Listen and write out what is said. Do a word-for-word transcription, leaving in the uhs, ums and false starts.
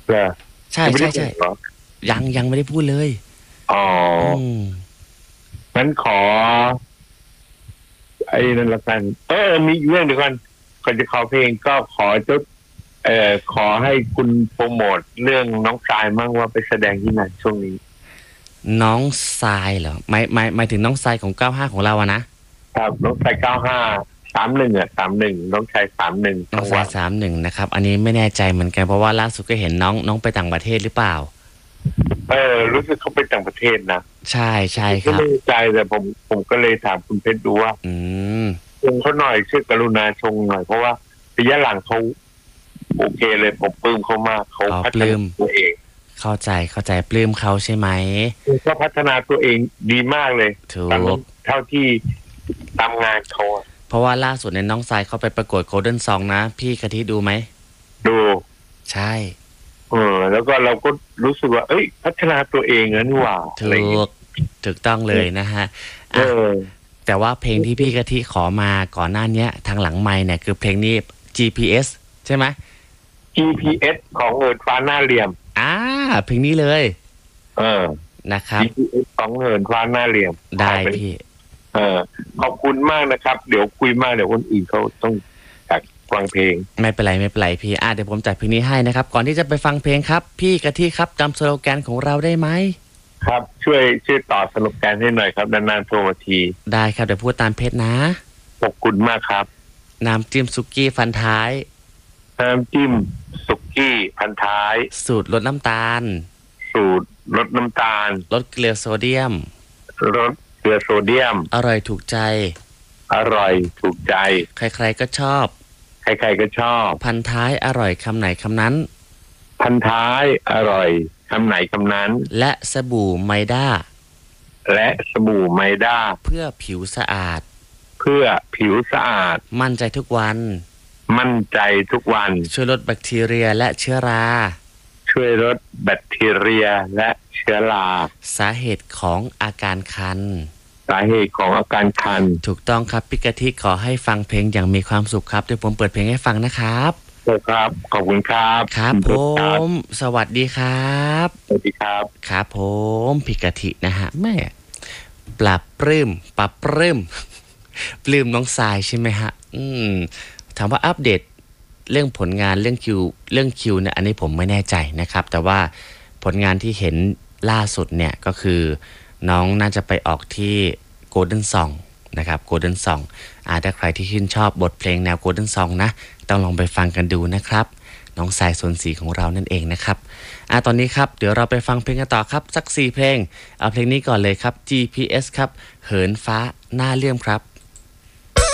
เหรอใช่ใช่ใช่ยังยังไม่ได้พูดเลยอ๋องั้นขอไอ้นั่นละกันเออมีเรื่องเดียวกันก่อนจะขอเพลงก็ขอจะเอ่อขอให้คุณโปรโมทเรื่องน้องทรายมั่งว่าไปแสดงที่ไหนช่วงนี้น้องทรายเหรอหมายหมายหมายถึงน้องทรายของเก้าห้าของเราอะนะครับน้องชายเก้าห้าสามหนึ่งอ่ะสามหนึ่งน้องชายสามหนึ่งน้องทรายสามหนึ่งนะครับอันนี้ไม่แน่ใจเหมือนกันเพราะว่าล่าสุดก็เห็นน้องน้องไปต่างประเทศหรือเปล่าเออรู้สึกเขาไปต่างประเทศนะใช่ใช่ครับไม่แน่ใจแต่ผมผมก็เลยถามคุณเพชรดูว่าอืมชงเขาหน่อยช่วยกรุณาชงหน่อยเพราะว่าระยะหลังเขาโอเคเลยผมปลื้มเขามากเขาพัฒนาตัวเองเข้าใจเข้าใจปลื้มเขาใช่ไหมเขาพัฒนาตัวเองดีมากเลยถูกเท่าที่ทำงานเขาเพราะว่าล่าสุดในน้องทรายเขาไปประกวดโกลเด้นซองนะพี่กะทิดูไหมดูใช่เออแล้วก็เราก็รู้สึกว่าเอ้ยพัฒนาตัวเองนะนี่หว่าถูกถูกต้องเลยนะฮะเออแต่ว่าเพลงที่พี่กะทิขอมาก่อนหน้านี้ทางหลังไมค์เนี่ยคือเพลงนี้ จี พี เอส ใช่ไหมจี พี เอส ของเหินฟ้าหน้าเหลี่ยมอ่าเพลงนี้เลยเออนะครับจี พี เอส ของเหินฟ้าหน้าเหลี่ยมได้พี่เออขอบคุณมากนะครับเดี๋ยวคุยมากเดี๋ยวคนอื่นเขาต้องจัดฟังเพลงไม่เป็นไรไม่เป็นไรพี่อ่ะเดี๋ยวผมจัดเพลงนี้ให้นะครับก่อนที่จะไปฟังเพลงครับพี่กะทิครับจำสโลแกนของเราได้ไหมครับช่วยช่วยต่อสโลแกนให้หน่อยครับนานๆโทรมาทีได้ครับเดี๋ยวพูดตามเพจนะขอบคุณมากครับน้ำจิ้มสุกี้ฟันท้ายน้ำจิ้มสุกี้พันท้ายสูตรลดน้ำตาลสูตรลดน้ำตาลลดเกลือโซเดียมลดเกลือโซเดียมอร่อยถูกใจอร่อยถูกใจใครๆก็ชอบใครๆก็ชอบพันท้ายอร่อยคำไหนคำนั้นพันท้ายอร่อยคำไหนคำนั้นและสบู่ไมด้าและสบู่ไมด้าเพื่อผิวสะอาดเพื่อผิวสะอาดมั่นใจทุกวันมั่นใจทุกวันช่วยลดแบคทีเรียและเชื้อราช่วยลดแบคทีเรียและเชื้อราสาเหตุของอาการคันสาเหตุของอาการคันถูกต้องครับพี่กะทิขอให้ฟังเพลงอย่างมีความสุขครับเดี๋ยวผมเปิดเพลงให้ฟังนะครับครับขอบคุณครับครับผมสวัสดีครับสวัสดีครับครับผมพี่กะทินะฮะแม่ปรับปลื้มปรับปลื้มปลื้มน้องทรายใช่ไหมฮะอืมถามว่าอัปเดตเรื่องผลงานเรื่องคิวเรื่องคิวเนี่ยอันนี้ผมไม่แน่ใจนะครับแต่ว่าผลงานที่เห็นล่าสุดเนี่ยก็คือน้องน่าจะไปออกที่ Golden Song นะครับ Golden Song อ่าถ้าใครที่ชื่นชอบบทเพลงแนว Golden Song นะต้องลองไปฟังกันดูนะครับน้องสายสนสีของเรานั่นเองนะครับอ่าตอนนี้ครับเดี๋ยวเราไปฟังเพลงกันต่อครับสักสี่เพลงเอาเพลงนี้ก่อนเลยครับ จี พี เอส ครับเหินฟ้าหน้าเลื่อมครับ